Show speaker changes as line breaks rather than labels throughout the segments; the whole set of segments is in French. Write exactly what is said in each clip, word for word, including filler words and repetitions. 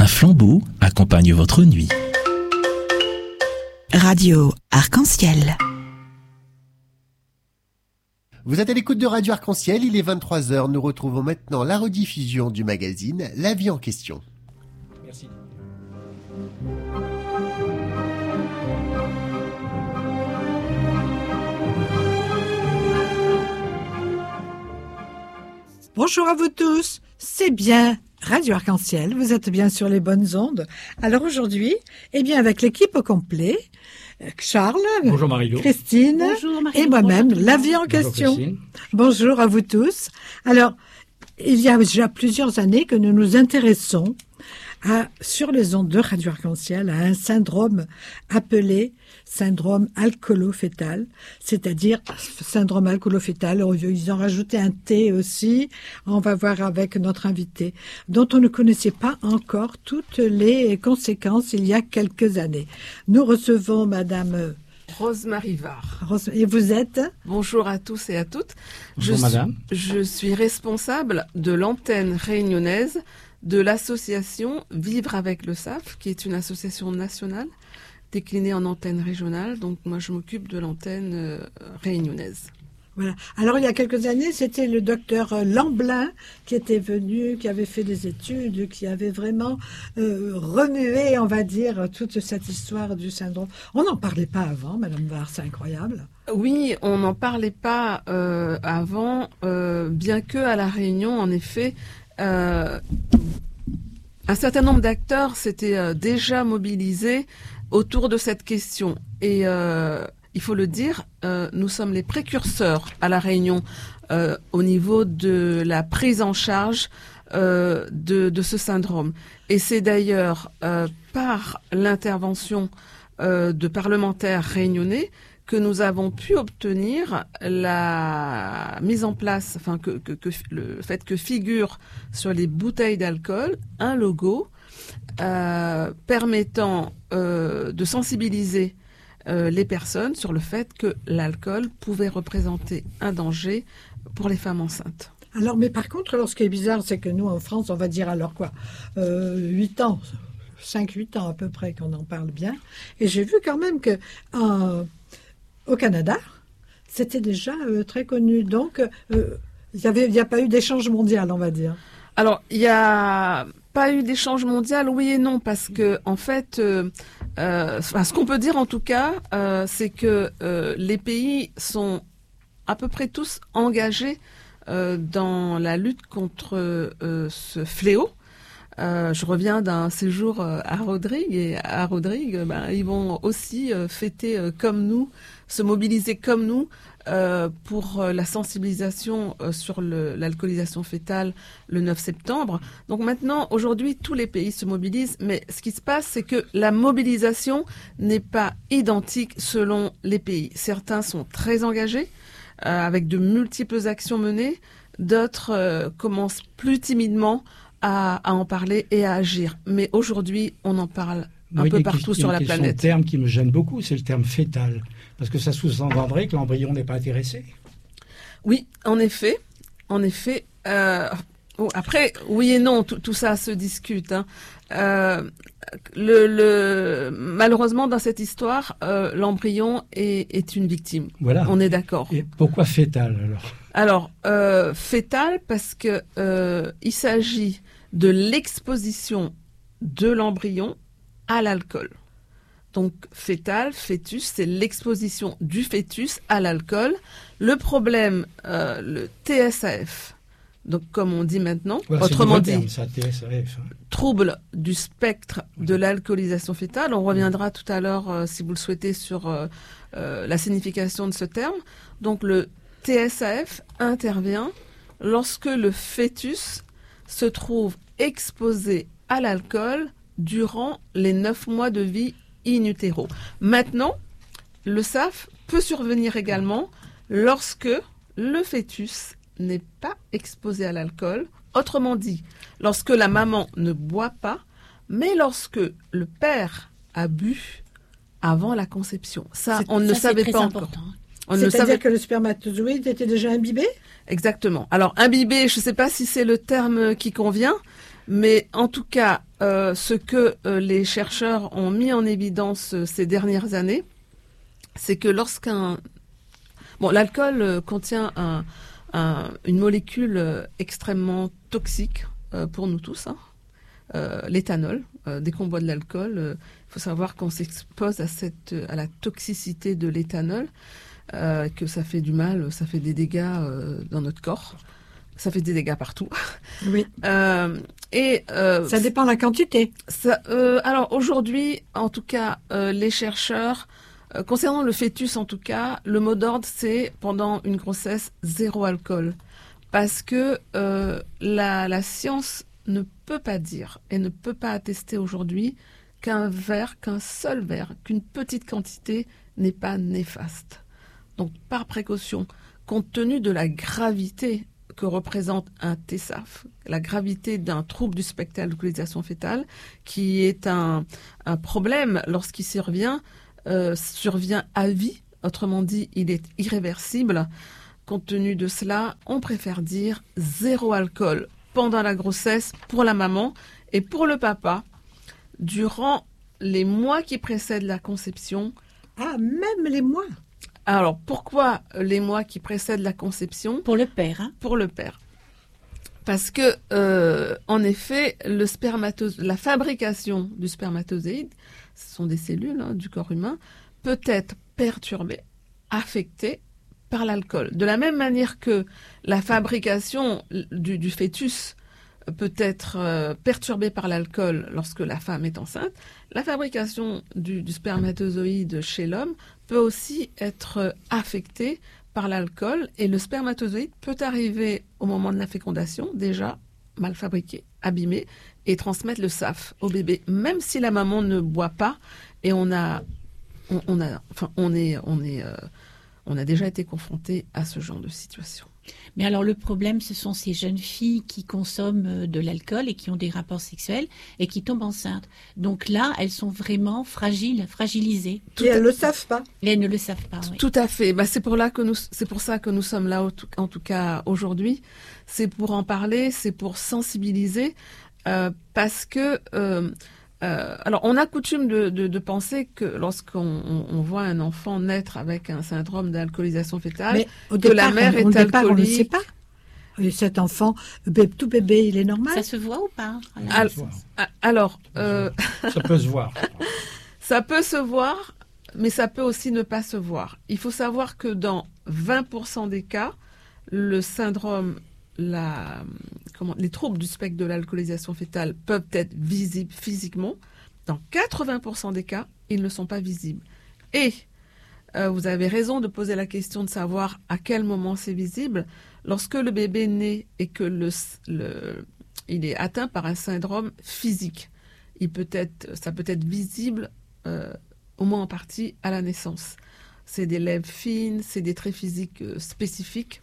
Un flambeau accompagne votre nuit.
Radio Arc-en-Ciel.
Vous êtes à l'écoute de Radio Arc-en-Ciel, il est vingt-trois heures. Nous retrouvons maintenant la rediffusion du magazine La Vie en question.
Merci.
Bonjour à vous tous, c'est bien Radio Arc-en-Ciel, vous êtes bien sur les bonnes ondes. Alors aujourd'hui, eh bien avec l'équipe au complet, Charles,
bonjour Marie-Lou,
Christine
bonjour Marie-Lou,
et moi-même,
bonjour
La Vie en question.
Bonjour,
bonjour à vous tous. Alors, il y a déjà plusieurs années que nous nous intéressons à, sur les ondes de Radio Arc-en-Ciel, à un syndrome appelé syndrome alcoolo-fœtal, c'est-à-dire syndrome alcoolo-fœtal, ils ont rajouté un T aussi, on va voir avec notre invité, dont on ne connaissait pas encore toutes les conséquences il y a quelques années. Nous recevons Madame
Rose-Marie Var.
Rose, et vous êtes?
Bonjour à tous et à toutes.
Bonjour
je
madame.
Suis, je suis responsable de l'antenne réunionnaise de l'association Vivre avec le S A F, qui est une association nationale déclinée en antenne régionale. Donc moi je m'occupe de l'antenne euh, réunionnaise.
Voilà. Alors il y a quelques années, c'était le docteur Lamblin qui était venu, qui avait fait des études, qui avait vraiment euh, remué, on va dire, toute cette histoire du syndrome. On n'en parlait pas avant, Madame Var, c'est incroyable.
Oui, on n'en parlait pas euh, avant, euh, bien que à La Réunion, en effet, euh, un certain nombre d'acteurs s'étaient euh, déjà mobilisés autour de cette question. Et euh, il faut le dire, euh, nous sommes les précurseurs à La Réunion euh, au niveau de la prise en charge euh, de, de ce syndrome. Et c'est d'ailleurs euh, par l'intervention euh, de parlementaires réunionnais que nous avons pu obtenir la mise en place, enfin que, que, que le fait que figure sur les bouteilles d'alcool un logo euh, permettant euh, de sensibiliser euh, les personnes sur le fait que l'alcool pouvait représenter un danger pour les femmes enceintes.
Alors, mais par contre, alors ce qui est bizarre, c'est que nous, en France, on va dire alors quoi, euh, huit ans, cinq huit ans à peu près qu'on en parle bien. Et j'ai vu quand même que euh, au Canada, c'était déjà euh, très connu. Donc, euh, il n'y a pas eu d'échange mondial, on va dire.
Alors, il n'y a pas eu d'échange mondial, oui et non, parce que en fait, euh, euh, enfin, ce qu'on peut dire en tout cas, euh, c'est que euh, les pays sont à peu près tous engagés euh, dans la lutte contre euh, ce fléau. Euh, je reviens d'un séjour à Rodrigue et à Rodrigue, ben, ils vont aussi euh, fêter euh, comme nous, se mobiliser comme nous euh, pour euh, la sensibilisation euh, sur le, l'alcoolisation fœtale le neuf septembre. Donc maintenant, aujourd'hui, tous les pays se mobilisent, mais ce qui se passe, c'est que la mobilisation n'est pas identique selon les pays. Certains sont très engagés, euh, avec de multiples actions menées, d'autres euh, commencent plus timidement À, à en parler et à agir. Mais aujourd'hui, on en parle un oui, peu partout sur la planète. Il y a un
terme qui me gêne beaucoup, c'est le terme fœtal. Parce que ça sous-entendrait que l'embryon n'est pas intéressé.
Oui, en effet. En effet. Euh, oh, après, oui et non, tout, tout ça se discute. Hein. Euh, le, le, malheureusement, dans cette histoire, euh, l'embryon est, est une victime.
Voilà.
On est d'accord.
Et pourquoi fœtal alors
Alors, euh, fœtal parce que euh, il s'agit de l'exposition de l'embryon à l'alcool. Donc, fœtal, fœtus, c'est l'exposition du fœtus à l'alcool. Le problème, euh, le T S A F, donc comme on dit maintenant,
ouais,
autrement dit,
terme, ça, T S A F, hein.
Trouble du spectre ouais. de l'alcoolisation fœtale. On reviendra tout à l'heure, euh, si vous le souhaitez, sur euh, euh, la signification de ce terme. Donc, le T S A F intervient lorsque le fœtus se trouve exposé à l'alcool durant les neuf mois de vie in utero. Maintenant, le S A F peut survenir également lorsque le fœtus n'est pas exposé à l'alcool. Autrement dit, lorsque la maman ne boit pas, mais lorsque le père a bu avant la conception. Ça,
c'est,
on ne
ça,
le savait pas
important.
encore.
On C'est-à-dire savait... que le spermatozoïde était déjà imbibé ?
Exactement. Alors, imbibé, je ne sais pas si c'est le terme qui convient, Mais en tout cas, euh, ce que euh, les chercheurs ont mis en évidence euh, ces dernières années, c'est que lorsqu'un... Bon, l'alcool euh, contient un, un, une molécule euh, extrêmement toxique euh, pour nous tous, hein, euh, l'éthanol. Euh, dès qu'on boit de l'alcool, il euh, faut savoir qu'on s'expose à, cette, à la toxicité de l'éthanol, euh, que ça fait du mal, ça fait des dégâts euh, dans notre corps. Ça fait des dégâts partout.
Oui.
Euh, et euh,
ça dépend de la quantité.
Ça, euh, alors aujourd'hui, en tout cas, euh, les chercheurs, euh, concernant le fœtus en tout cas, le mot d'ordre c'est pendant une grossesse zéro alcool, parce que euh, la, la science ne peut pas dire et ne peut pas attester aujourd'hui qu'un verre, qu'un seul verre, qu'une petite quantité n'est pas néfaste. Donc par précaution, compte tenu de la gravité que représente un T S A F, la gravité d'un trouble du spectre d'alcoolisation fœtale, qui est un, un problème lorsqu'il survient, euh, survient à vie, autrement dit, il est irréversible. Compte tenu de cela, on préfère dire zéro alcool pendant la grossesse pour la maman et pour le papa, durant les mois qui précèdent la conception.
Ah, même les mois.
Alors, pourquoi les mois qui précèdent la conception ?
Pour le père, hein ?
Pour le père. Parce que, euh, en effet, le spermatose... la fabrication du spermatozoïde, ce sont des cellules hein, du corps humain, peut être perturbée, affectée par l'alcool. De la même manière que la fabrication du, du fœtus peut être euh, perturbée par l'alcool lorsque la femme est enceinte, la fabrication du, du spermatozoïde chez l'homme peut aussi être affectée par l'alcool et le spermatozoïde peut arriver au moment de la fécondation déjà mal fabriqué, abîmé et transmettre le S A F au bébé, même si la maman ne boit pas. Et on a, on, on a, enfin, on est, on est, euh, on a déjà été confronté à ce genre de situation.
Mais alors le problème, ce sont ces jeunes filles qui consomment de l'alcool et qui ont des rapports sexuels et qui tombent enceintes. Donc là, elles sont vraiment fragiles, fragilisées.
Et elles ne le savent pas.
Et elles ne le savent pas, oui.
Tout à fait. Bah, c'est pour là que nous, c'est pour ça que nous sommes là, en tout cas aujourd'hui. C'est pour en parler, c'est pour sensibiliser, euh, parce que euh, Euh, alors, on a coutume de, de, de penser que lorsqu'on on, on voit un enfant naître avec un syndrome d'alcoolisation fœtale,
mais au
que
départ,
la mère
on,
est
au départ,
alcoolique.
On ne sait pas. Et cet enfant, tout bébé, il est normal.
Ça se voit ou pas?
Al- Alors, euh,
ça peut se voir.
Ça peut se voir, mais ça peut aussi ne pas se voir. Il faut savoir que dans vingt pour cent des cas, le syndrome, la, comment, les troubles du spectre de l'alcoolisation fœtale peuvent être visibles physiquement. Dans quatre-vingts pour cent des cas, ils ne sont pas visibles. Et euh, vous avez raison de poser la question de savoir à quel moment c'est visible. Lorsque le bébé naît et que le, le, il est atteint par un syndrome physique, il peut être, ça peut être visible euh, au moins en partie à la naissance. C'est des lèvres fines, c'est des traits physiques euh, spécifiques.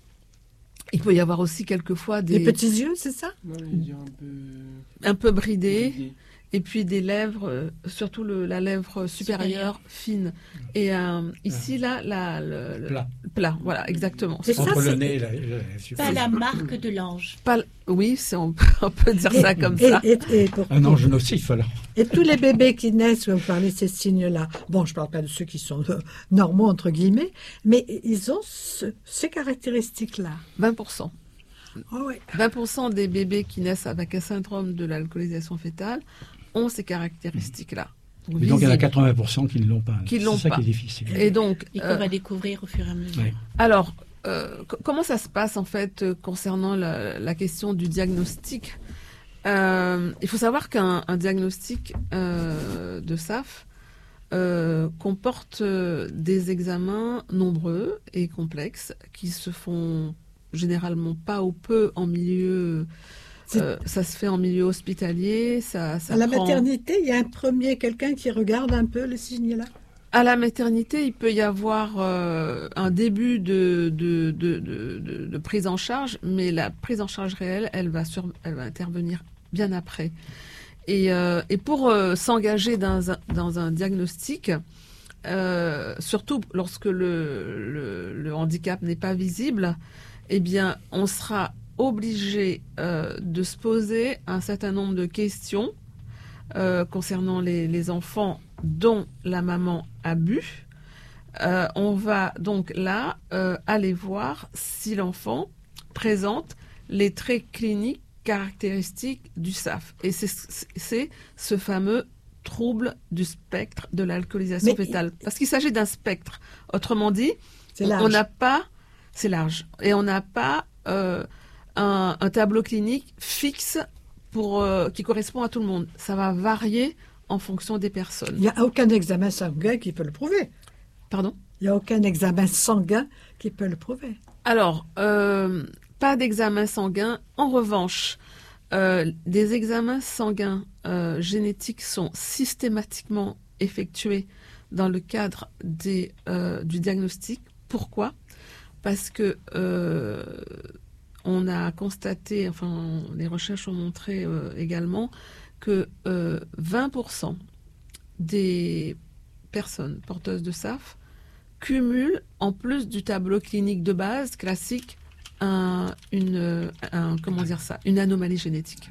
Il peut y avoir aussi quelquefois des...
Les petits yeux, c'est ça?
Non, les yeux un peu...
Un peu bridés.
bridés.
Et puis des lèvres, euh, surtout le, la lèvre supérieure, fine. Et euh, ici, là, la, le, le
Plat.
plat, voilà, exactement.
C'est ça,
Entre
c'est-
le nez et la, la, la
Pas la marque de l'ange.
Pas, l- oui, c'est, on, peut, on peut dire ça comme
et,
ça.
Et, et, pour-
Un ange nocif, alors.
et tous les bébés qui naissent, vous parlez de ces signes-là. Bon, je ne parle pas de ceux qui sont euh, normaux, entre guillemets, mais ils ont ce- ces caractéristiques-là.
vingt pour cent.
Oh, ouais.
vingt pour cent des bébés qui naissent avec un syndrome de l'alcoolisation fœtale ont ces caractéristiques-là.
Et donc, il y en a
Visibles.
quatre-vingts pour cent qui ne l'ont pas.
Qui
C'est
l'ont
ça
pas.
qui est difficile.
Et donc,
Et qu'on
euh,
va découvrir au fur et à mesure.
Ouais.
alors, euh, co- comment ça se passe en fait euh, concernant la, la question du diagnostic? Euh, Il faut savoir qu'un un diagnostic euh, de S A F euh, comporte euh, des examens nombreux et complexes qui se font généralement pas ou peu en milieu. euh, ça se fait en milieu hospitalier. Ça, ça
À la
prend-
maternité, il y a un premier, quelqu'un qui regarde un peu les signes-là.
À la maternité, il peut y avoir euh, un début de, de, de, de, de- de prise en charge, mais la prise en charge réelle, elle va, sur, elle va intervenir bien après. Et, euh, et pour euh, s'engager dans un, dans un diagnostic, euh, surtout lorsque le, le, le handicap n'est pas visible, eh bien, on sera obligés euh, de se poser un certain nombre de questions euh, concernant les, les enfants dont la maman a bu. Euh, on va donc là euh, aller voir si l'enfant présente les traits cliniques caractéristiques du S A F. Et c'est, c'est ce fameux trouble du spectre de l'alcoolisation
Mais
fœtale. Parce qu'il s'agit d'un spectre. Autrement dit,
C'est
on-
large.
on n'a pas... C'est large. Et on n'a pas euh, un, un tableau clinique fixe pour, euh, qui correspond à tout le monde. Ça va varier en fonction des personnes.
Il n'y a aucun examen sanguin qui peut le prouver.
Pardon ?
Il n'y a aucun examen sanguin qui peut le prouver.
Alors, euh, pas d'examen sanguin. En revanche, euh, des examens sanguins euh, génétiques sont systématiquement effectués dans le cadre des, euh, du diagnostic. Pourquoi ? Parce que euh, on a constaté, enfin, les recherches ont montré euh, également que euh, vingt pour cent des personnes porteuses de S A F cumulent, en plus du tableau clinique de base classique, un, une, un, comment dire ça, une anomalie génétique.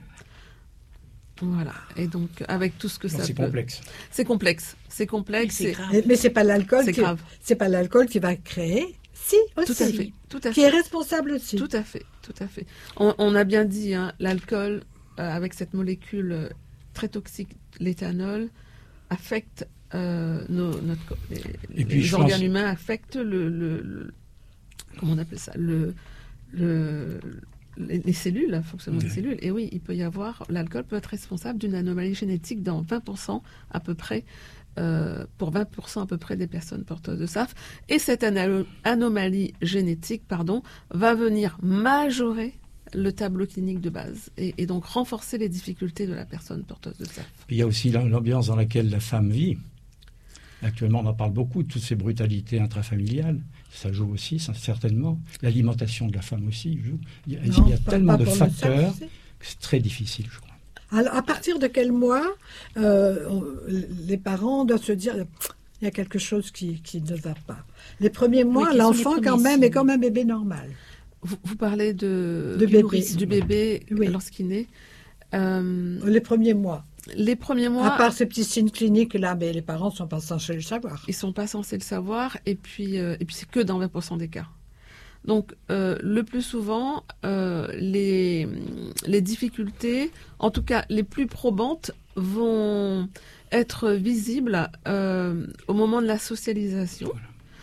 Voilà. Et donc, avec tout ce que
Non,
ça
c'est
peut...
complexe.
C'est complexe. C'est complexe.
C'est
c'est-
grave.
Et- Mais c'est pas l'alcool
C'est
qui,
grave.
c'est pas l'alcool qui va créer. Si, aussi.
Tout à fait. Tout à
Qui est
fait.
responsable aussi.
Tout à fait. Tout à fait. On, on a bien dit, hein, l'alcool, euh, avec cette molécule euh, très toxique, l'éthanol, affecte euh, nos, notre, co- les,
Et puis,
les
je
organes
pense-
humains, affectent le, le, le- comment on appelle ça, le, le, les, les cellules, le fonctionnement des
Oui.
cellules. Et oui, il peut y avoir, l'alcool peut être responsable d'une anomalie génétique dans vingt pour cent à peu près, euh, pour vingt pour cent à peu près des personnes porteuses de S A F. Et cette ana- anomalie génétique, pardon, va venir majorer le tableau clinique de base et, et donc renforcer les difficultés de la personne porteuse de S A F.
Il y a aussi l'am- l'ambiance dans laquelle la femme vit. Actuellement, on en parle beaucoup, de toutes ces brutalités intrafamiliales. Ça joue aussi, ça, certainement. L'alimentation de la femme aussi joue. Il y a, il
Non,
y a
pas-
tellement
pas
de
pour le S A F,
facteurs
si.
que c'est très difficile, je crois.
Alors, à partir de quel mois euh, on- les parents doivent se dire il y a quelque chose qui, qui ne va pas. Les premiers mois,
quels sont
l'enfant
les
quand
premiers
même est
signes
comme un bébé normal.
Vous, vous parlez de,
De
du,
bébé.
nourrice- du bébé
Oui.
lorsqu'il naît. Euh,
Les premiers mois.
les premiers mois,
À part ces petits signes cliniques là, mais les parents sont pas censés le savoir.
ils sont pas censés le savoir, et puis, euh, et puis c'est que dans vingt pour cent des cas. Donc, euh, le plus souvent, euh, les, les difficultés, en tout cas les plus probantes, vont être visibles euh, au moment de la socialisation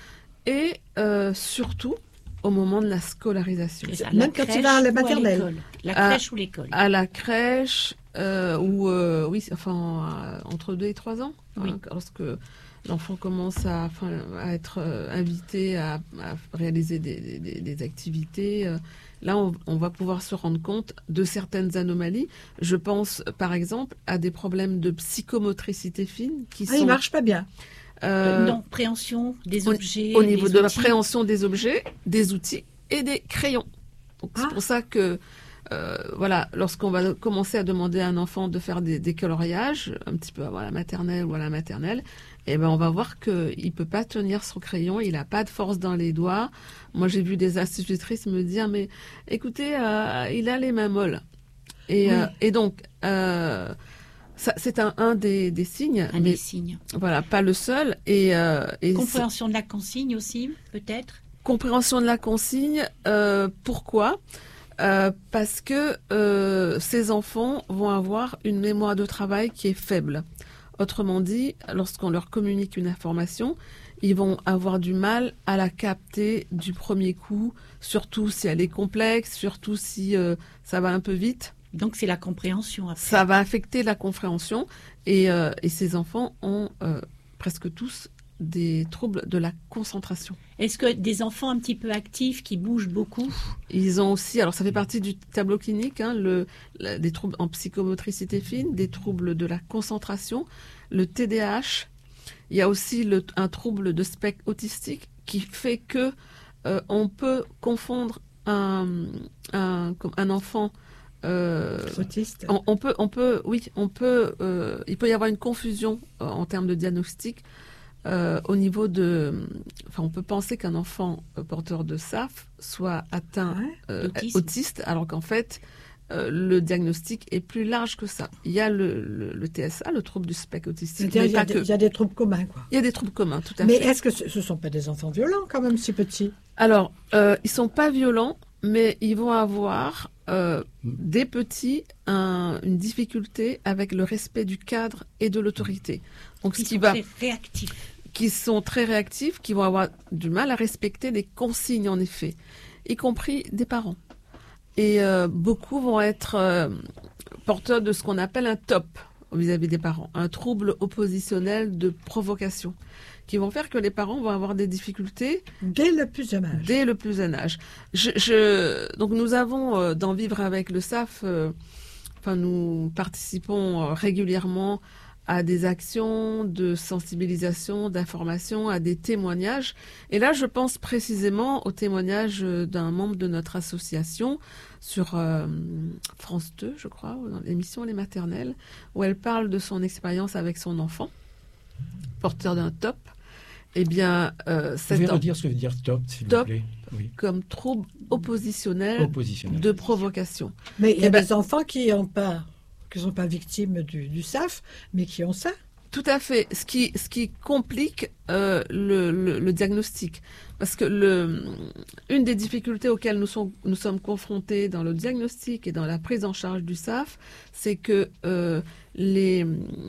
et euh, surtout au moment de la scolarisation.
C'est ça,
Même
la
quand il
crèche
va à la
ou
maternelle.
l'école. La
Ah.
crèche ou l'école.
À la crèche, euh, ou euh, oui, enfin à- entre deux et trois ans,
Oui.
hein, lorsque l'enfant commence à, enfin, à être euh, invité à, à réaliser des, des- des activités. euh, là, on, on va pouvoir se rendre compte de certaines anomalies. Je pense, par exemple, à des problèmes de psychomotricité fine qui
Ah, il
sont
marche pas bien.
euh,
non, préhension des
au-
objets.
au niveau
des
de la
outils.
préhension des objets, des outils et des crayons. Donc,
Ah.
c'est pour ça que, euh, voilà, lorsqu'on va commencer à demander à un enfant de faire des, des coloriages, un petit peu avant la maternelle ou à la maternelle, eh ben, on va voir qu'il peut pas tenir son crayon, il a pas de force dans les doigts. Moi, j'ai vu des institutrices me dire, mais écoutez, euh, il a les mains molles. Et,
Oui.
euh, et donc, euh, ça, c'est un, un des, des signes,
Un
mais
des signes.
voilà, pas le seul. Et, euh, et
Compréhension de la consigne aussi, peut-être.
compréhension de la consigne. Euh, pourquoi Euh, Parce que euh, ces enfants vont avoir une mémoire de travail qui est faible. Autrement dit, lorsqu'on leur communique une information, ils vont avoir du mal à la capter du premier coup, surtout si elle est complexe, surtout si euh, ça va un peu vite.
Donc c'est la compréhension après.
Ça va affecter la compréhension et, euh, et ces enfants ont euh, presque tous des troubles de la concentration.
Est-ce que des enfants un petit peu actifs qui bougent beaucoup,
Ils ont aussi, alors ça fait partie du tableau clinique, hein, le, la- des troubles en psychomotricité fine, des troubles de la concentration, le T D A H. Il y a aussi le, un trouble de spectre autistique qui fait que euh, on peut confondre un, un, comme un enfant. euh,
Autiste.
on, on peut, on peut, oui, on peut. euh, il peut y avoir une confusion euh, en termes de diagnostic euh, au niveau de... Enfin, on peut penser qu'un enfant porteur de S A F soit atteint
Ouais,
euh,
d'autisme.
autiste, alors qu'en fait, euh, le diagnostic est plus large que ça. Il y a le, le, le T S A, le trouble du spectre autistique,
C'est-à-dire,
mais
il y, a
pas
des,
que.
il y a des troubles communs, quoi.
Il y a des troubles communs, tout à
Mais
fait.
est-ce que ce ne sont pas des enfants violents, quand même, si petits?
Alors, euh, ils sont pas violents, mais ils vont avoir, euh, des petits, un- une difficulté avec le respect du cadre et de l'autorité. Donc, ce
Ils
qui
sont
va,
très réactifs.
qui sont très réactifs, qui vont avoir du mal à respecter les consignes, en effet, y compris des parents. Et euh, beaucoup vont être euh, porteurs de ce qu'on appelle un T O P vis-à-vis des parents, un trouble oppositionnel de provocation, qui vont faire que les parents vont avoir des difficultés
Dès le plus jeune âge.
dès le plus jeune âge. Je, je- donc nous avons euh, dans Vivre avec le S A F, euh, enfin nous participons euh, régulièrement à des actions de sensibilisation, d'information, à des témoignages. Et là, je pense précisément au témoignage euh, d'un membre de notre association sur euh, France deux, je crois, dans l'émission Les Maternelles, où elle parle de son expérience avec son enfant, porteur d'un T O P. Eh bien, euh,
Vous
cet
pouvez
en-
redire ce que veut dire top, s'il
Top.
vous plaît. Oui.
comme trouble oppositionnel
Oppositionnel.
de provocation.
Mais il y a
Eh ben-
des enfants qui ont pas, qui sont pas victimes du, du S A F, mais qui ont ça.
Tout à fait. Ce qui, ce qui complique euh, le, le, le diagnostic. Parce que le, une des difficultés auxquelles nous, sont, nous sommes confrontés dans le diagnostic et dans la prise en charge du S A F, c'est que euh, les,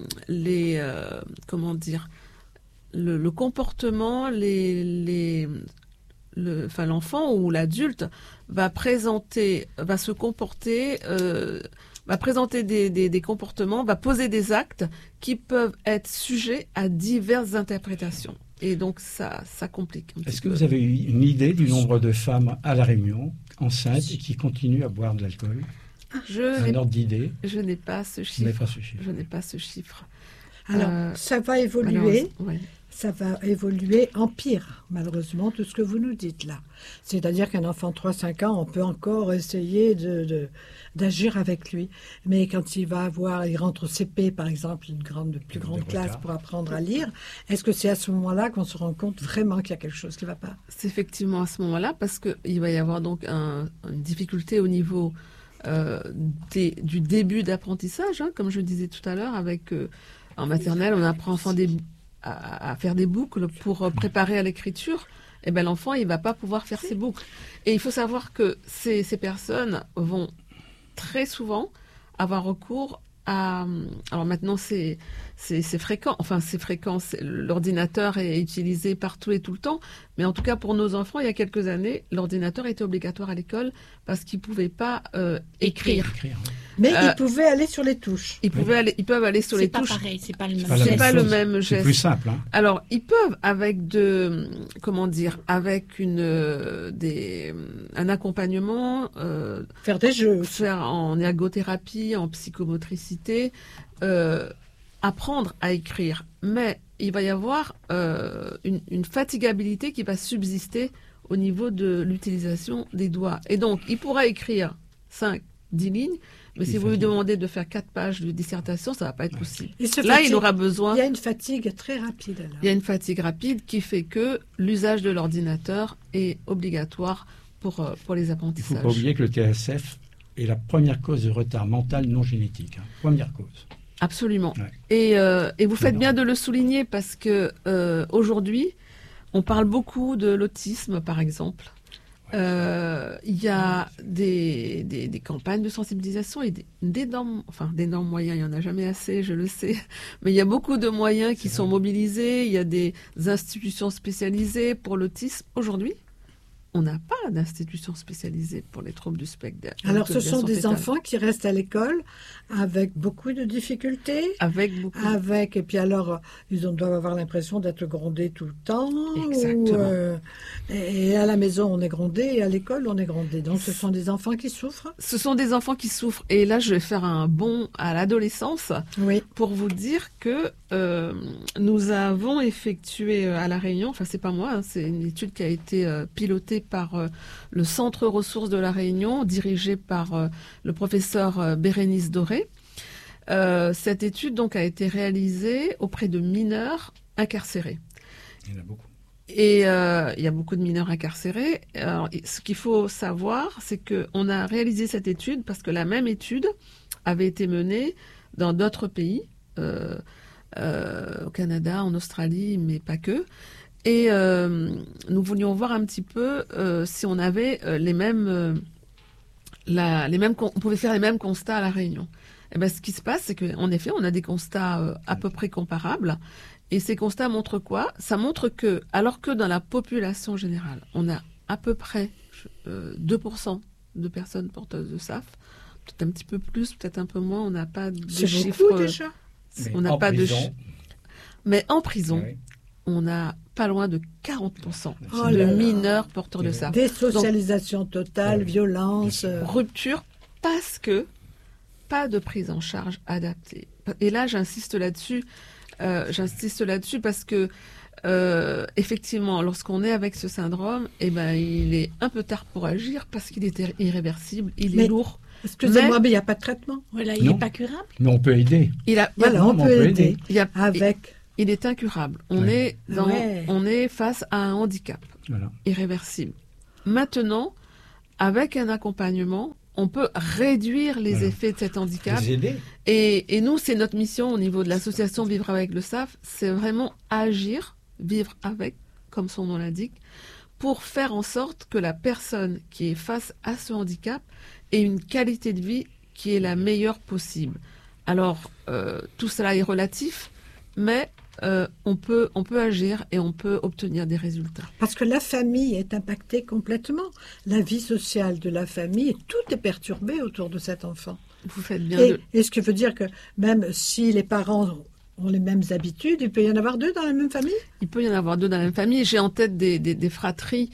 les euh, comment dire, le, le comportement, les, les, le, enfin l'enfant ou l'adulte va présenter, va se comporter, euh, va présenter des, des, des comportements, va poser des actes qui peuvent être sujets à diverses interprétations. Et donc ça, ça complique un petit
Est-ce que
peu.
vous avez eu une idée du nombre de femmes à La Réunion, enceintes, et qui continuent à boire de l'alcool?
Je
Un
n'ai,
ordre d'idée?
je n'ai pas ce
Vous n'avez
chiffre.
pas ce chiffre.
Je n'ai pas ce chiffre.
Alors,
Euh,
ça va évoluer.
Malheureusement, ouais.
Ça va évoluer en pire, malheureusement, tout ce que vous nous dites là. C'est-à-dire qu'un enfant de trois cinq ans, on peut encore essayer de, de- d'agir avec lui. Mais quand il va avoir, il rentre au C P, par exemple, une grande, plus
De
grande classe
retard.
pour apprendre à lire, est-ce que c'est à ce moment-là qu'on se rend compte vraiment qu'il y a quelque chose qui ne va pas?
C'est effectivement à ce moment-là parce qu'il va y avoir donc un- une difficulté au niveau euh, des- du début d'apprentissage, hein, comme je disais tout à l'heure, avec euh, en maternelle, on apprend enfant des, à, à faire des boucles pour euh, préparer à l'écriture. Et ben l'enfant, il va pas pouvoir faire ses boucles. Et il faut savoir que ces, ces personnes vont très souvent avoir recours à... Alors maintenant, c'est, c'est, c'est fréquent. Enfin, c'est fréquent. C'est- l'ordinateur est utilisé partout et tout le temps. Mais en tout cas, pour nos enfants, il y a quelques années, l'ordinateur était obligatoire à l'école parce qu'ils ne pouvaient pas euh, écrire.
Écrire, oui.
Mais
Euh,
il pouvait aller sur les touches.
Ils, pouvaient aller, ils peuvent aller sur
C'est
les
pas
touches.
pareil, c'est pas le même.
pas la
C'est
même
pas le
chose.
même
C'est
geste.
plus simple. Hein.
Alors, ils peuvent, avec de, comment dire, avec une, euh, des, un accompagnement, euh,
Faire des jeux.
faire en ergothérapie, en psychomotricité, euh, apprendre à écrire. Mais il va y avoir euh, une, une fatigabilité qui va subsister au niveau de l'utilisation des doigts. Et donc, il pourra écrire cinq, dix lignes, mais
Il
si vous lui
fatigue.
demandez de faire quatre pages de dissertation, ça va pas être possible.
Il se
Là,
fatigue.
il aura besoin...
Il y a une fatigue très rapide. Alors.
Il y a une fatigue rapide qui fait que l'usage de l'ordinateur est obligatoire pour, euh, pour les
Il ne faut
apprentissages.
pas oublier que le T S F est la première cause de retard mental non génétique. Hein. Première cause.
Absolument.
Ouais.
Et, euh, et vous faites
Non.
bien de le souligner parce que euh, aujourd'hui, on parle beaucoup de l'autisme, par exemple. Euh, Il y a des, des, des campagnes de sensibilisation et des- d'énormes, enfin d'énormes moyens. Il y en a jamais assez, je le sais, mais il y a beaucoup de moyens qui
C'est
sont
vrai.
mobilisés. Il y a des institutions spécialisées pour l'autisme. Aujourd'hui, on n'a pas d'institution spécialisée pour les troubles du spectre.
Alors,
de
ce sont
déviation
des
fétale.
enfants qui restent à l'école avec beaucoup de difficultés.
avec beaucoup.
Avec, et puis alors, ils ont- doivent avoir l'impression d'être grondés tout le temps.
Exactement.
ou, euh, et, et à la maison, on est grondé, et à l'école, on est grondé. Donc, ce sont des enfants qui souffrent.
Ce sont des enfants qui souffrent. Et là, je vais faire un bond à l'adolescence
Oui.
pour vous dire que euh, nous avons effectué euh, à La Réunion, enfin c'est pas moi, hein, c'est une étude qui a été euh, pilotée par euh, le Centre ressources de La Réunion, dirigé par euh, le professeur euh, Bérénice Doré. Euh, cette étude donc a été réalisée auprès de mineurs incarcérés.
Il y en a beaucoup.
Et euh, il y a beaucoup de mineurs incarcérés. Alors, ce qu'il faut savoir, c'est qu'on a réalisé cette étude parce que la même étude avait été menée dans d'autres pays, euh, euh, au Canada, en Australie, mais pas que. Et euh, nous voulions voir un petit peu euh, si on avait euh, les mêmes, euh, la, les mêmes, on pouvait faire les mêmes constats à La Réunion. Et ben, ce qui se passe, c'est qu'en effet, on a des constats euh, à peu près comparables. Et ces constats montrent quoi? Ça montre que, alors que dans la population générale, on a à peu près euh, deux pour cent de personnes porteuses de S A F, peut-être un petit peu plus, peut-être un peu moins, on n'a pas de
C'est
chiffres.
beaucoup déjà.
Mais
On n'a
en
pas
prison,
de chi- Mais en prison,
oui.
on a pas loin de quarante pour cent
Oh
de
là là.
mineurs porteurs de S A F.
Désocialisation totale,
Oui.
violence. euh,
Rupture parce que pas de prise en charge adaptée. Et là, j'insiste là-dessus. Euh, j'insiste là-dessus parce que euh, effectivement, lorsqu'on est avec ce syndrome, eh ben, il est un peu tard pour agir parce qu'il est ir- irréversible, il
Mais-
est lourd.
Excusez-moi, mais il n'y a pas de traitement.
Voilà, il
Non.
n'est pas curable.
Mais on peut aider.
Il a, il y a-
Voilà,
non,
on
mais on
peut
peut
aider.
aider.
il y a-
Avec.
il est incurable. On
Ouais.
est dans,
Ouais.
on est face à un handicap
Voilà.
irréversible. Maintenant, avec un accompagnement, on peut réduire les
Voilà.
effets de cet handicap.
Les aider.
Et, et nous, c'est notre mission au niveau de l'association Vivre avec le S A F, c'est vraiment agir, vivre avec, comme son nom l'indique, pour faire en sorte que la personne qui est face à ce handicap ait une qualité de vie qui est la meilleure possible. Alors, euh, tout cela est relatif, mais euh, on peut, on peut agir et on peut obtenir des résultats.
Parce que la famille est impactée complètement. La vie sociale de la famille, tout est perturbé autour de cet enfant.
Vous faites bien
Et,
de...
et ce qui veut dire que même si les parents ont les mêmes habitudes, il peut y en avoir deux dans la même famille?
Il peut y en avoir deux dans la même famille. J'ai en tête des, des, des fratries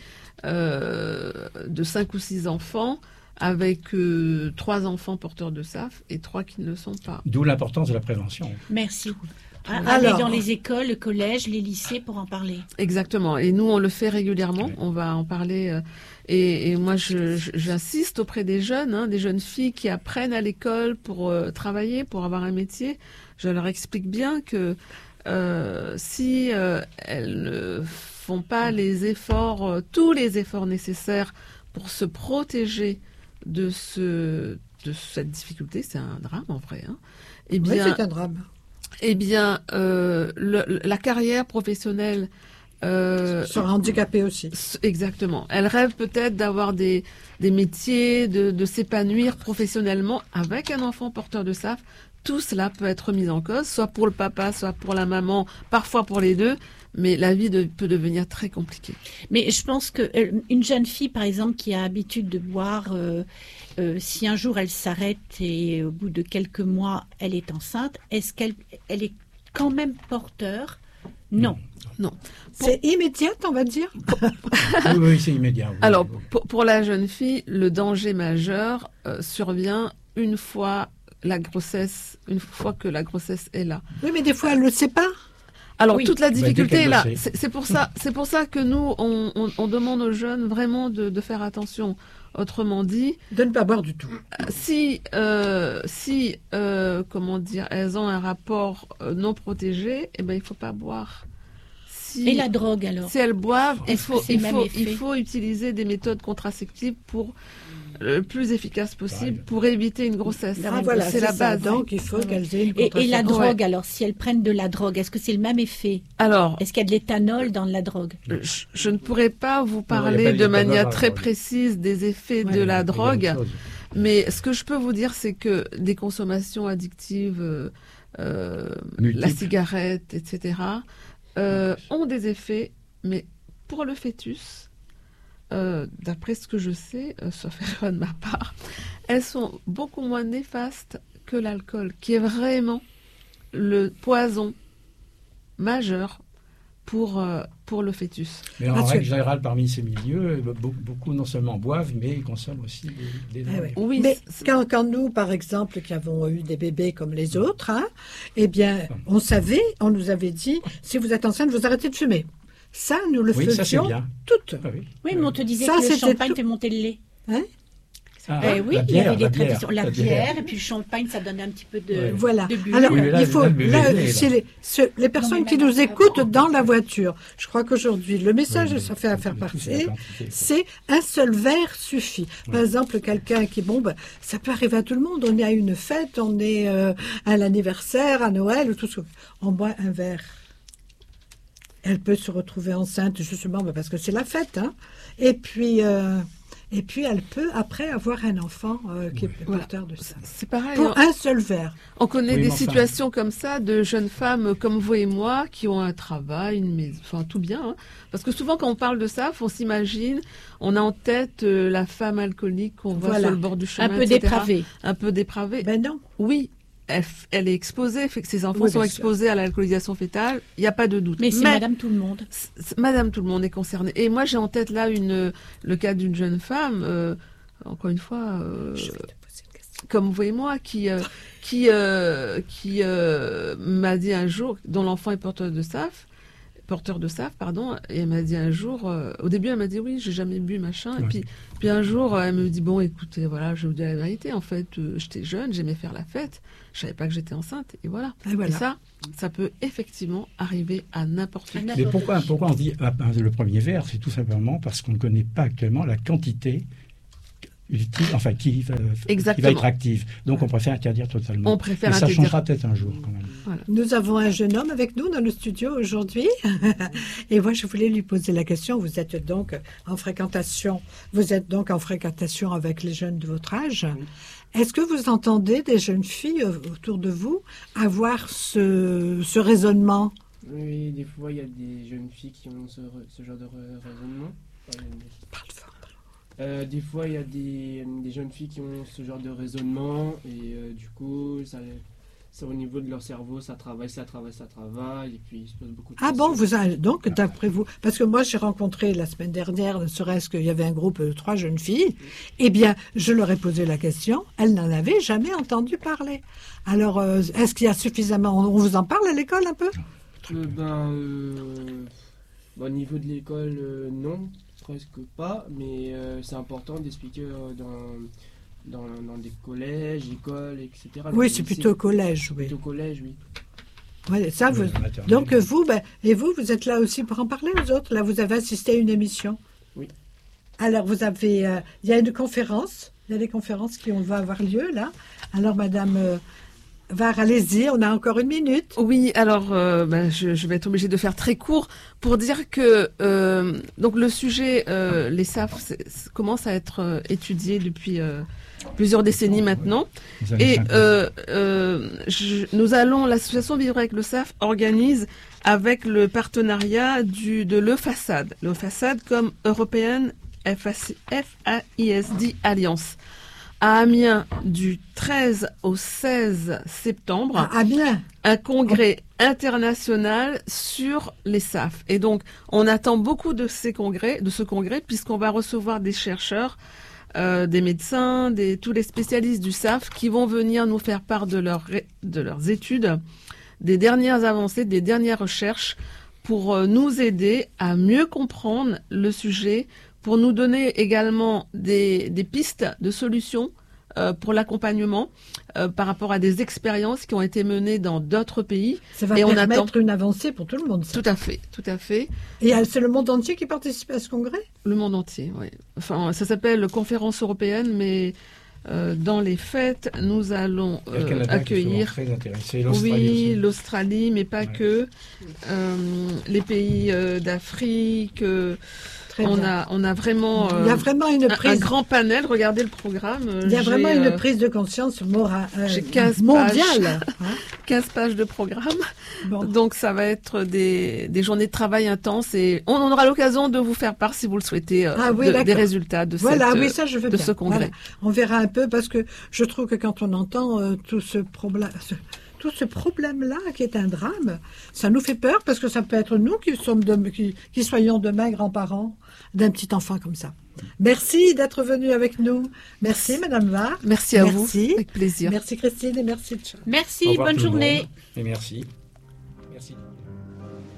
euh, de cinq ou six enfants avec euh, trois enfants porteurs de S A F et trois qui ne le sont pas.
D'où l'importance de la prévention.
Merci. Ah,
Alors-
Aller dans les écoles, le collège, les lycées pour en parler.
Exactement. Et nous, on le fait régulièrement.
Oui.
On va en parler. euh, et, et moi, je- je- j'insiste auprès des jeunes, hein, des jeunes filles qui apprennent à l'école pour euh, travailler, pour avoir un métier. Je leur explique bien que euh, si euh, elles ne font pas les efforts, euh, tous les efforts nécessaires pour se protéger de ce de cette difficulté, c'est un drame en vrai. Hein, eh
Oui,
bien,
c'est un drame.
eh bien, euh, le- la carrière professionnelle. Euh,
Sera handicapé aussi.
s- Exactement. Elle rêve peut-être d'avoir des, des métiers, de, de s'épanouir professionnellement avec un enfant porteur de S A F. Tout cela peut être mis en cause, soit pour le papa, soit pour la maman, parfois pour les deux. Mais la vie de- peut devenir très compliquée.
Mais je pense que euh, une jeune fille, par exemple, qui a l'habitude de boire, euh, euh, si un jour elle s'arrête et au bout de quelques mois elle est enceinte, est-ce qu'elle elle est quand même porteur? Non.
C'est immédiate, on va dire.
Oui, oui, c'est immédiat. oui,
Alors,
oui.
pour, pour la jeune fille, le danger majeur euh, survient une fois la grossesse, une fois que la grossesse est là.
Oui, mais des fois, elle ne le sait pas.
Alors,
Oui.
toute la
Bah, dès
difficulté
qu'elle
est là.
le sait.
C'est c'est pour ça, c'est pour ça que nous, on, on- on demande aux jeunes vraiment de, de faire attention. Autrement dit,
De ne pas boire du tout.
si, euh, si, euh, comment dire, elles ont un rapport euh, non protégé, eh ben, il faut pas boire. Si,
Et la drogue alors?
si elles boivent, il
Est-ce que
faut,
c'est
il
le même
faut,
effet
il faut utiliser des méthodes contraceptives pour le plus efficace possible
Pareil.
pour éviter une grossesse.
Ah, voilà,
c'est la
ça.
base.
Donc, il faut qu'elles aient une
Et, et la
contraception.
drogue alors, si elles prennent de la drogue, est-ce que c'est le même effet?
Alors,
Est-ce qu'il y a de l'éthanol dans la drogue?
je, je ne pourrais pas vous
il y a
parler
pas
de
d'éthanol
manière
dans la
très
drogue.
précise des effets
Ouais,
de
Il y
la
a
drogue.
autre chose.
Mais ce que je peux vous dire, c'est que des consommations addictives, euh, euh,
Multiples.
la cigarette, et cetera, euh, ont des effets, mais pour le fœtus, euh, d'après ce que je sais, euh, sauf erreur de ma part, elles sont beaucoup moins néfastes que l'alcool, qui est vraiment le poison majeur pour, euh, pour le fœtus.
Mais en
Parce que-
règle générale, parmi ces milieux, be- beaucoup non seulement boivent, mais ils consomment aussi des, des
Eh
drogues.
oui.
Oui,
Mais
c'est-
quand, quand nous, par exemple, qui avons eu des bébés comme les autres, hein, eh bien, on savait, on nous avait dit, si vous êtes enceinte, vous arrêtez de fumer. Ça, nous le
Oui, ça c'est
faisions
bien.
toutes.
Ah oui.
Oui, mais on te disait
Ça,
que le
c'était
champagne
tout-
fait monter le lait.
Hein
Ah,
Eh oui,
la
il y
bière,
avait des
la bière,
traditions. La,
la
bière,
bière.
et puis le champagne, ça donnait un petit peu de,
Ouais.
Voilà.
de bulle.
Alors,
Oui, mais là,
il faut,
là, le
là,
bébé, là.
c'est les, ce- les personnes
mais
qui
même
nous
après,
écoutent
après,
dans la
après.
voiture, je crois qu'aujourd'hui, le message
Oui,
que ça fait à faire
tout, c'est la
passer,
quantité, quoi.
c'est un seul verre suffit. Par exemple, quelqu'un qui, bon, ben, ça peut arriver à tout le monde. On est à une fête, on est euh, à l'anniversaire, à Noël, ou tout ce on boit un verre. Elle peut se retrouver enceinte, justement, ben, parce que c'est la fête, hein. Et puis, euh, et puis, elle peut après avoir un enfant euh, qui est
Voilà.
porteur de ça.
C'est pareil.
Pour
hein.
un seul verre.
On connaît
Oui,
des
mais enfin-
situations comme ça de jeunes femmes comme vous et moi qui ont un travail, une maison, enfin tout bien. hein. Parce que souvent quand on parle de ça, on s'imagine, on a en tête euh, la femme alcoolique qu'on voit
Voilà.
sur le bord du chemin,
Un peu
et cetera.
dépravé.
Un peu dépravée.
Ben non.
Oui, elle, f- elle est exposée, fait que ses enfants
Oui,
sont
bien sûr.
exposés à l'alcoolisation fétale. Il n'y a pas de doute.
Mais c'est Madame Tout le Monde.
c- c- Madame tout le monde est concernée. Et moi j'ai en tête là une le cas d'une jeune femme. euh, encore une fois. euh,
Je vais te poser une question.
comme vous et moi, qui euh, qui euh, qui euh, m'a dit un jour, dont l'enfant est porteur de S A F, porteur de S A F, pardon, et elle m'a dit un jour, euh, au début elle m'a dit oui, j'ai jamais bu machin, et
Ouais.
puis puis un jour elle me dit bon écoutez voilà, je vais vous dire la vérité, en fait euh, j'étais jeune, j'aimais faire la fête, je savais pas que j'étais enceinte, et voilà.
Et voilà.
Et ça, ça peut effectivement arriver à n'importe qui.
À
Mais pourquoi, pourquoi on dit ah, ben, le premier verre? C'est tout simplement parce qu'on ne connaît pas actuellement la quantité utile, enfin qui, va- qui va
Exactement.
être active. Donc on préfère interdire totalement.
On préfère
Mais ça
interdire.
changera peut-être un jour quand même.
Nous avons un jeune homme avec nous dans le studio aujourd'hui. Et moi, je voulais lui poser la question. Vous êtes donc en fréquentation. Vous êtes donc en fréquentation avec les jeunes de votre âge. Est-ce que vous entendez des jeunes filles euh, autour de vous avoir ce, ce raisonnement?
Oui, des fois, il y a des jeunes filles qui ont ce, re- ce genre de re- raisonnement. Euh,
Parle fort.
euh, des fois, il y a des, des jeunes filles qui ont ce genre de raisonnement et euh, du coup, ça, ça, au niveau de leur cerveau, ça travaille, ça travaille, ça travaille et puis ils se posent beaucoup de
Ah
questions.
bon, vous avez, donc, d'après vous, parce que moi j'ai rencontré la semaine dernière, ne serait-ce qu'il y avait un groupe de trois jeunes filles, eh bien, je leur ai posé la question, elles n'en avaient jamais entendu parler. Alors, euh, est-ce qu'il y a suffisamment, on vous en parle à l'école un peu?
Euh, ben, euh, ben, au niveau de l'école, euh, non, presque pas, mais euh, c'est important d'expliquer euh, dans, dans, dans des collèges, écoles, et cetera.
Oui,
Dans
c'est
des
plutôt au
lycées.
collège, oui.
Plutôt au collège, oui.
Ouais, ça, vous,
Oui, la maternelle.
donc vous, ben, et vous, vous êtes là aussi pour en parler aux autres. Là, vous avez assisté à une émission.
Oui.
Alors, vous avez, euh, il y a une conférence, il y a des conférences qui vont avoir lieu là. Alors, Madame euh, Var, allez-y, on a encore une minute.
Oui, alors euh, ben, je, je vais être obligée de faire très court pour dire que euh, donc le sujet, euh, les S A F, c'est- c'est- commence à être euh, étudié depuis euh, plusieurs décennies maintenant.
Les années
Et
cinquante.
euh, euh, je- nous allons, l'association Vivre avec le S A F organise avec le partenariat du, de l'E-Façade, l'E-Façade comme European F A I S D Alliance, à Amiens du treize au seize septembre,
Ah, ah, bien.
un congrès international sur les S A F. Et donc, on attend beaucoup de ces congrès, de ce congrès, puisqu'on va recevoir des chercheurs, euh, des médecins, des, tous les spécialistes du S A F qui vont venir nous faire part de, leur, ré- de leurs études, des dernières avancées, des dernières recherches, pour euh, nous aider à mieux comprendre le sujet, pour nous donner également des, des pistes de solutions euh, pour l'accompagnement euh, par rapport à des expériences qui ont été menées dans d'autres pays.
Ça va
Et on
permettre
attend.
une avancée pour tout le monde. Ça.
Tout à fait, tout à fait.
Et euh, c'est le monde entier qui participe à ce congrès?
Le monde entier, oui. Enfin, ça s'appelle conférence européenne, mais euh, dans les fêtes, nous allons
Il y a le
euh,
Canada qui est souvent
accueillir.
très intéressé, l'Australie
Oui,
aussi.
l'Australie, mais pas
Ouais.
que. Euh, les pays euh, d'Afrique. euh,
Très
on
bien.
a, on a vraiment,
Il y a
euh,
vraiment une
un, un
prise.
grand panel. Regardez le programme. euh,
Il y a
j'ai,
vraiment une
euh,
prise de conscience mora- euh,
j'ai quinze
mondiale. Hein.
quinze pages de programme.
Bon.
Donc ça va être des, des journées de travail intenses et on, on aura l'occasion de vous faire part, si vous le souhaitez, euh,
Ah oui,
de-
d'accord.
des résultats de,
Voilà,
cette,
oui, ça je veux
de
bien.
ce congrès.
Voilà. On verra un peu parce que je trouve que quand on entend euh, tout ce problème, ce- tout ce problème-là qui est un drame, ça nous fait peur parce que ça peut être nous qui sommes de, qui, qui soyons demain grands-parents d'un petit enfant comme ça. Merci d'être venu avec nous. Merci,
Merci.
Madame Var.
Merci à
Merci.
vous, avec plaisir.
Merci Christine et merci Charles.
Merci,
Au revoir
bonne
tout le
journée.
monde, et merci. Merci.